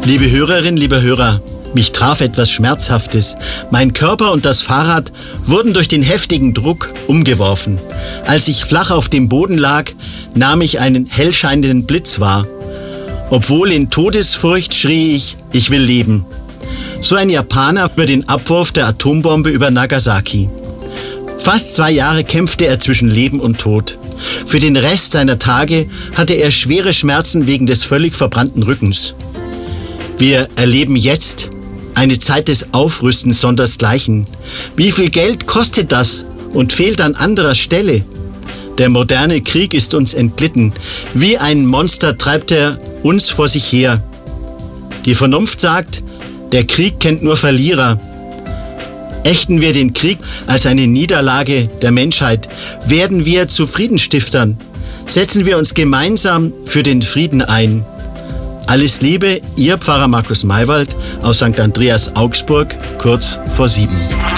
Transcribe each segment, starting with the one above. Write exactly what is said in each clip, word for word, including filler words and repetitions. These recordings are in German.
Liebe Hörerinnen, liebe Hörer, mich traf etwas Schmerzhaftes. Mein Körper und das Fahrrad wurden durch den heftigen Druck umgeworfen. Als ich flach auf dem Boden lag, nahm ich einen hellscheinenden Blitz wahr. Obwohl in Todesfurcht schrie ich, ich will leben. So ein Japaner über den Abwurf der Atombombe über Nagasaki. Fast zwei Jahre kämpfte er zwischen Leben und Tod. Für den Rest seiner Tage hatte er schwere Schmerzen wegen des völlig verbrannten Rückens. Wir erleben jetzt eine Zeit des Aufrüstens sondersgleichen. Wie viel Geld kostet das und fehlt an anderer Stelle? Der moderne Krieg ist uns entglitten. Wie ein Monster treibt er uns vor sich her. Die Vernunft sagt, der Krieg kennt nur Verlierer. Ächten wir den Krieg als eine Niederlage der Menschheit? Werden wir zu Friedensstiftern? Setzen wir uns gemeinsam für den Frieden ein? Alles Liebe, Ihr Pfarrer Markus Maywald aus Sankt Andreas Augsburg, kurz vor sieben.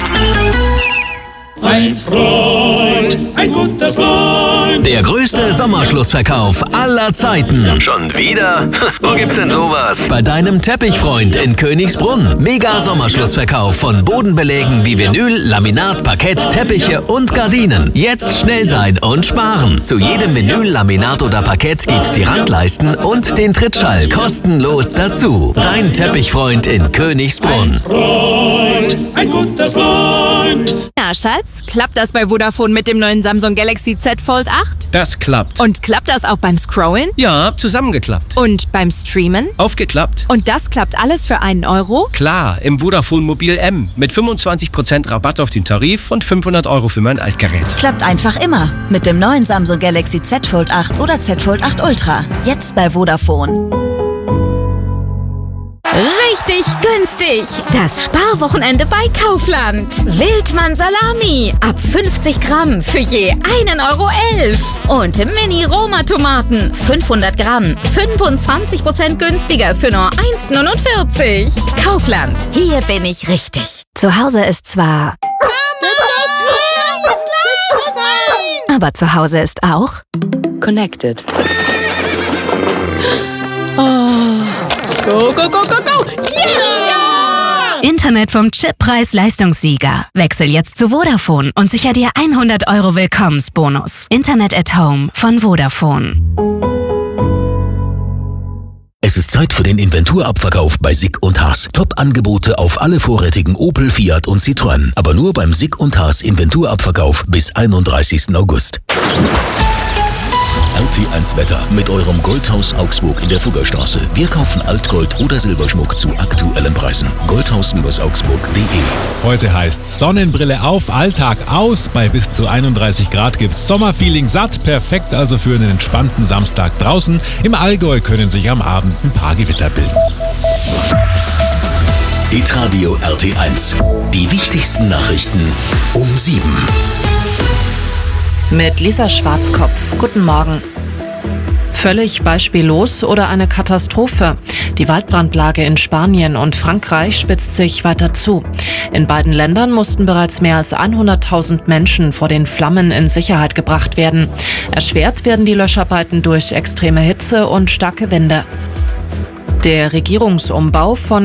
Ein Freund, ein guter Freund. Der größte Sommerschlussverkauf aller Zeiten. Schon wieder? Wo gibt's denn sowas? Bei deinem Teppichfreund in Königsbrunn. Mega Sommerschlussverkauf von Bodenbelägen wie Vinyl, Laminat, Parkett, Teppiche und Gardinen. Jetzt schnell sein und sparen. Zu jedem Vinyl, Laminat oder Parkett gibt's die Randleisten und den Trittschall kostenlos dazu. Dein Teppichfreund in Königsbrunn. Ein Freund, ein guter Freund. Na, Schatz, klappt das bei Vodafone mit dem neuen Samsung Galaxy Z Fold acht? Das klappt. Und klappt das auch beim Scrollen? Ja, zusammengeklappt. Und beim Streamen? Aufgeklappt. Und das klappt alles für einen Euro? Klar, im Vodafone Mobil M. Mit fünfundzwanzig Prozent Rabatt auf den Tarif und fünfhundert Euro für mein Altgerät. Klappt einfach immer. Mit dem neuen Samsung Galaxy Z Fold acht oder Z Fold acht Ultra. Jetzt bei Vodafone. Richtig günstig! Das Sparwochenende bei Kaufland. Wildmann Salami ab fünfzig Gramm für je einen Euro elf. Und Mini-Roma-Tomaten fünfhundert Gramm, fünfundzwanzig Prozent günstiger für nur eins neunundvierzig. Kaufland, hier bin ich richtig. Zu Hause ist zwar... Aber zu Hause ist auch... Connected. Oh. Go, go, go, go, go! Yeah! Internet vom Chippreis-Leistungssieger. Wechsel jetzt zu Vodafone und sicher dir hundert Euro Willkommensbonus. Internet at Home von Vodafone. Es ist Zeit für den Inventurabverkauf bei Sick und Haas. Top-Angebote auf alle vorrätigen Opel, Fiat und Citroën. Aber nur beim Sick und Haas Inventurabverkauf bis einunddreißigsten August. R T eins Wetter mit eurem Goldhaus Augsburg in der Fuggerstraße. Wir kaufen Altgold oder Silberschmuck zu aktuellen Preisen. goldhaus Augsburg punkt de. Heute heißt Sonnenbrille auf, Alltag aus. Bei bis zu einunddreißig Grad gibt's Sommerfeeling satt. Perfekt also für einen entspannten Samstag draußen. Im Allgäu können sich am Abend ein paar Gewitter bilden. Hitradio R T eins. Die wichtigsten Nachrichten um sieben. Mit Lisa Schwarzkopf. Guten Morgen. Völlig beispiellos oder eine Katastrophe? Die Waldbrandlage in Spanien und Frankreich spitzt sich weiter zu. In beiden Ländern mussten bereits mehr als hunderttausend Menschen vor den Flammen in Sicherheit gebracht werden. Erschwert werden die Löscharbeiten durch extreme Hitze und starke Winde. Der Regierungsumbau von